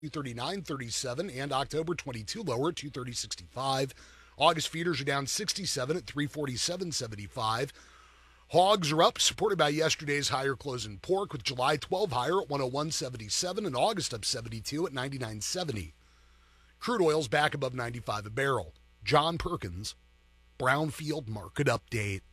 239, 37, and October 22 lower at 230, 65. August feeders are down 67 at 347, 75. Hogs are up, supported by yesterday's higher close in pork, with July 12 higher at 101.77 and August up 72 at 99.70. Crude oil's back above 95 a barrel. John Perkins, Brownfield Market Update.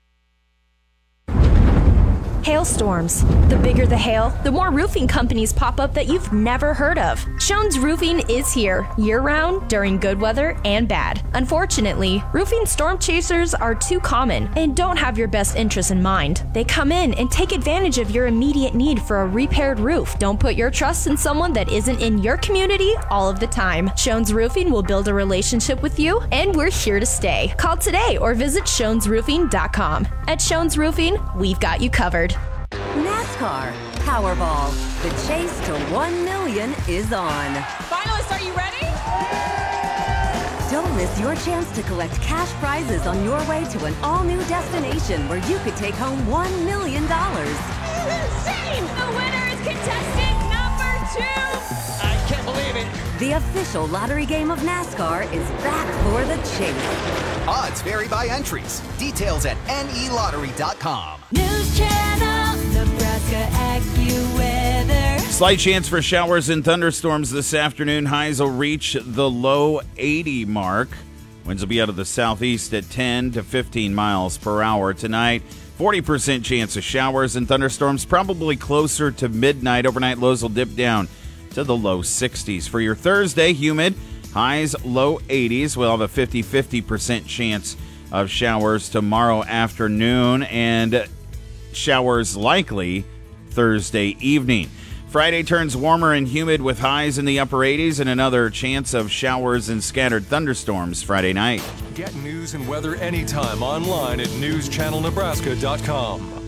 Hailstorms. The bigger the hail, the more roofing companies pop up that you've never heard of. Shones Roofing is here, year-round, during good weather and bad. Unfortunately, roofing storm chasers are too common and don't have your best interests in mind. They come in and take advantage of your immediate need for a repaired roof. Don't put your trust in someone that isn't in your community all of the time. Shones Roofing will build a relationship with you, and we're here to stay. Call today or visit ShonesRoofing.com. At Shones Roofing, we've got you covered. NASCAR Powerball. The chase to 1 million is on. Finalists, are you ready? Don't miss your chance to collect cash prizes on your way to an all-new destination where you could take home $1 million. Insane! The winner is contestant number 2. I can't believe it. The official lottery game of NASCAR is back for the chase. Odds vary by entries. Details at nelottery.com. News Channel, Nebraska AccuWeather. Slight chance for showers and thunderstorms this afternoon. Highs will reach the low 80 mark. Winds will be out of the southeast at 10 to 15 miles per hour tonight. 40% chance of showers and thunderstorms, probably closer to midnight. Overnight lows will dip down to the low 60s. For your Thursday, humid. Highs low 80s. We'll have a 50% chance of showers tomorrow afternoon and showers likely Thursday evening. Friday turns warmer and humid with highs in the upper 80s and another chance of showers and scattered thunderstorms Friday night. Get news and weather anytime online at newschannelnebraska.com.